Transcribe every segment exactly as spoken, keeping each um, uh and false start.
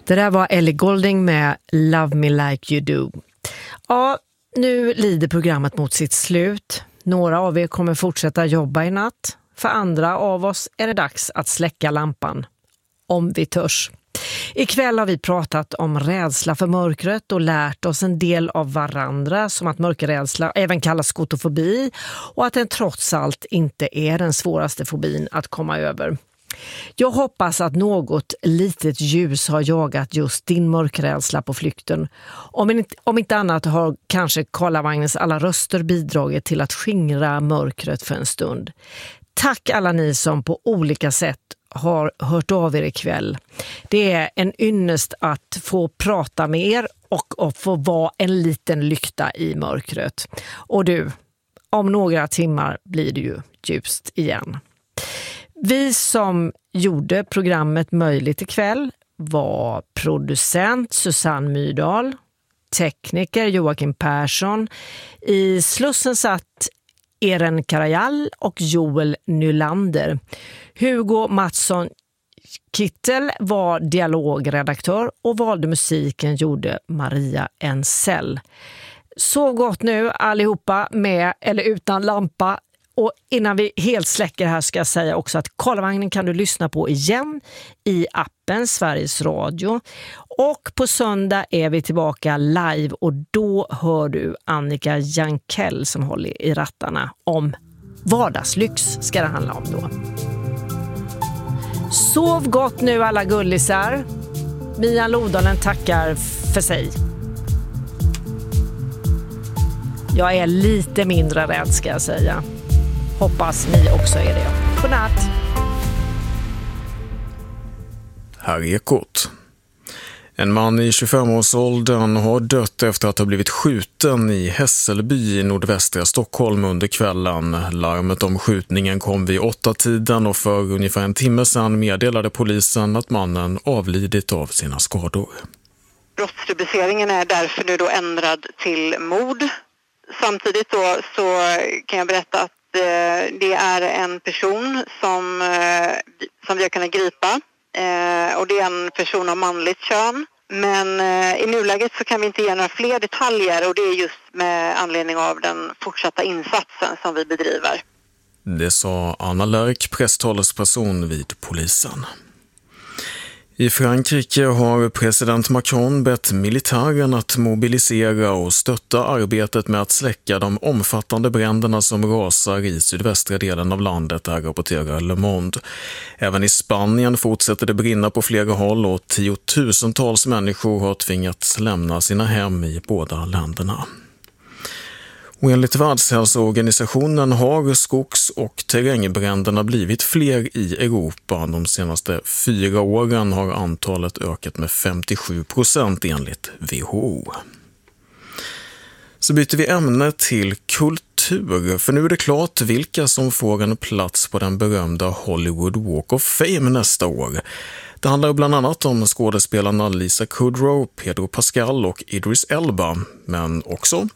Det där var Ellie Goulding med Love Me Like You Do. Ja, nu lider programmet mot sitt slut. Några av er kommer fortsätta jobba i natt. För andra av oss är det dags att släcka lampan. Om vi törs. Ikväll har vi pratat om rädsla för mörkret och lärt oss en del av varandra, som att mörkerrädsla även kallas skotofobi och att den trots allt inte är den svåraste fobin att komma över. Jag hoppas att något litet ljus har jagat just din mörkrädsla på flykten. Om inte, om inte annat har kanske Karlavagnens alla röster bidragit till att skingra mörkret för en stund. Tack alla ni som på olika sätt har hört av er ikväll. Det är en ynnest att få prata med er och att få vara en liten lykta i mörkret. Och du, om några timmar blir det ju ljust igen. Vi som gjorde programmet möjligt ikväll var producent Susanne Myrdal, tekniker Joakim Persson, i Slussen satt Eren Karajal och Joel Nylander. Hugo Mattsson Kittel var dialogredaktör och valde musiken gjorde Maria Ensell. Så gott nu allihopa med eller utan lampa. Och innan vi helt släcker här ska jag säga också att Karlavagnen kan du lyssna på igen i appen Sveriges Radio. Och på söndag är vi tillbaka live och då hör du Annika Jankell som håller i rattarna om vardagslyx ska det handla om då. Sov gott nu alla gullisar. Mia Lodalen tackar för sig. Jag är lite mindre rädd ska jag säga. Hoppas ni också är det. God natt. Här är Ekot. En man i tjugofem-årsåldern har dött efter att ha blivit skjuten i Hässelby i nordvästra Stockholm under kvällen. Larmet om skjutningen kom vid åtta tiden och för ungefär en timme sedan meddelade polisen att mannen avlidit av sina skador. Brottsrubriceringen är därför nu då ändrad till mord. Samtidigt då så kan jag berätta att det är en person som, som vi har kunnat gripa och det är en person av manligt kön. Men i nuläget så kan vi inte ge några fler detaljer och det är just med anledning av den fortsatta insatsen som vi bedriver. Det sa Anna Lärk, presstalesperson vid polisen. I Frankrike har president Macron bett militären att mobilisera och stötta arbetet med att släcka de omfattande bränderna som rasar i sydvästra delen av landet, där rapporterar Le Monde. Även i Spanien fortsätter det brinna på flera håll och tiotusentals människor har tvingats lämna sina hem i båda länderna. Och enligt Världshälsoorganisationen har skogs- och terrängbränderna blivit fler i Europa. De senaste fyra åren har antalet ökat med femtiosju procent enligt W H O. Så byter vi ämne till kultur, för nu är det klart vilka som får en plats på den berömda Hollywood Walk of Fame nästa år. Det handlar bland annat om skådespelarna Lisa Kudrow, Pedro Pascal och Idris Elba, men också...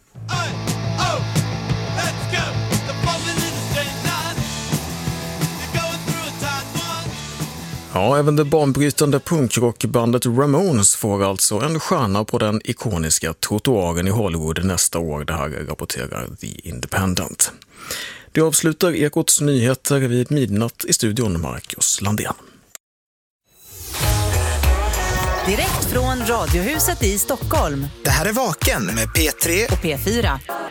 Ja, även det banbrytande punkrockbandet Ramones får alltså en stjärna på den ikoniska trottoaren i Hollywood nästa år. Det här rapporterar The Independent. Det avslutar Ekots nyheter vid midnatt i studion Marcus Landén. Direkt från Radiohuset i Stockholm. Det här är Vaken med P tre och P fyra.